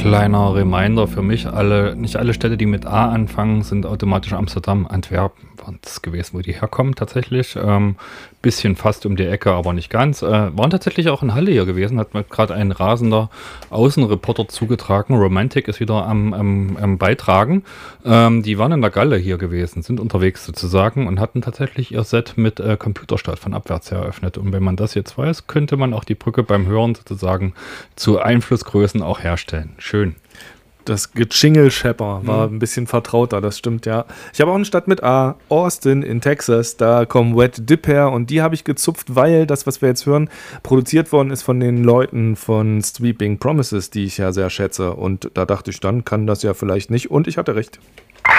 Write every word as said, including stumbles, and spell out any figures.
Kleiner Reminder für mich, alle, nicht alle Städte, die mit A anfangen, sind automatisch Amsterdam, Antwerpen waren das gewesen, wo die herkommen tatsächlich. Ähm, bisschen fast um die Ecke, aber nicht ganz. Äh, waren tatsächlich auch in Halle hier gewesen, hat mir gerade ein rasender Außenreporter zugetragen. Romantic ist wieder am, am, am Beitragen. Ähm, die waren in der Galle hier gewesen, sind unterwegs sozusagen und hatten tatsächlich ihr Set mit äh, Computerstadt von abwärts her eröffnet. Und wenn man das jetzt weiß, könnte man auch die Brücke beim Hören sozusagen zu Einflussgrößen auch herstellen. Schön. Das Gejingle Shepper war mhm. ein bisschen vertrauter, das stimmt, ja. Ich habe auch eine Stadt mit A, Austin in Texas, da kommen Wet Dip her und die habe ich gezupft, weil das, was wir jetzt hören, produziert worden ist von den Leuten von Sweeping Promises, die ich ja sehr schätze und da dachte ich, dann kann das ja vielleicht nicht und ich hatte recht.